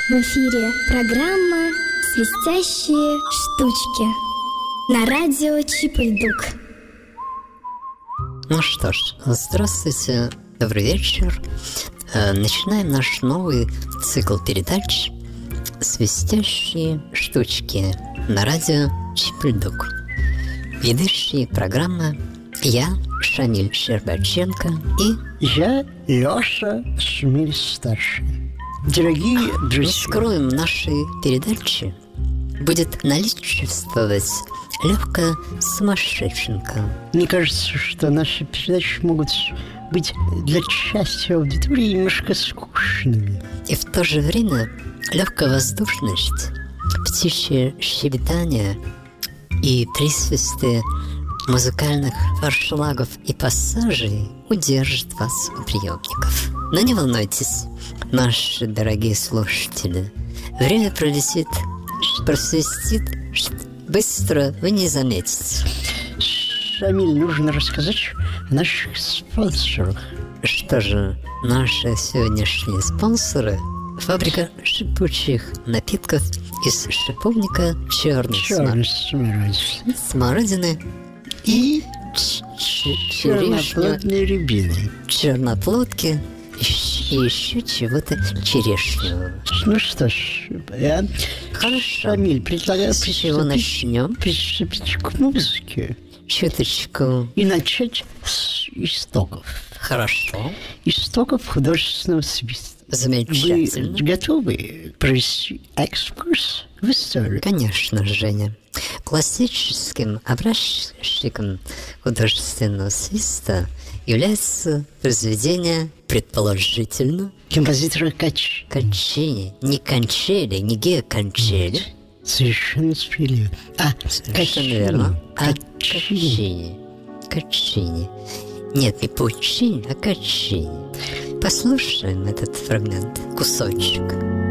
В эфире программа «Свистящие штучки» на радио Чип и Дук. Ну что ж, здравствуйте, добрый вечер. Начинаем наш новый цикл передач «Свистящие штучки» на радио Чип и Дук. Ведущие программы я, Шамиль Щербаченко, и я, Леша Шмель-старший. Дорогие друзья, скроем нашей передачи будет наличествовать легкая сумасшедшенка. Мне кажется, что наши передачи могут быть для части аудитории немножко скучными. И в то же время легкая воздушность, птичье щебетание и присвисты музыкальных форшлагов и пассажей удержит вас у приемников. Но не волнуйтесь, наши дорогие слушатели. Время просвистит быстро, вы не заметите. Шамиль, нужно рассказать о наших спонсорах. Что же, наши сегодняшние спонсоры – фабрика шипучих напитков из шиповника, черной смородины и черноплодной рябины, черноплодки и еще чего-то черешневого. Ну что ж, я, хорошо. Шамиль, предлагаю с чего начнем? Приступить к музыке. Чуточку. И начать с истоков. Хорошо. Истоков художественного свиста. Замечательно. Вы готовы провести экскурс в историю? Конечно, Женя. Классическим образчиком художественного свиста является произведение, предположительно, композитора Каччини. Не Кончели, не Гео Кончели. Совершенно справедливо. Совершенно верно. Каччини. Нет, не Пуччини, а Каччини. Послушаем этот фрагмент, кусочек.